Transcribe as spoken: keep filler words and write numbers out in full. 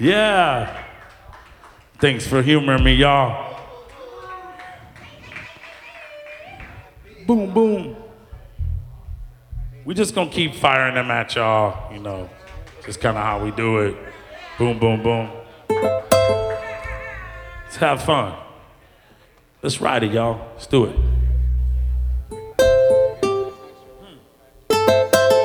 Yeah. Thanks for humoring me, y'all. Boom, boom. We just gonna keep firing them at y'all, you know. Just kind of how we do it. Boom, boom, boom. Let's have fun. Let's ride it, y'all. Let's do it.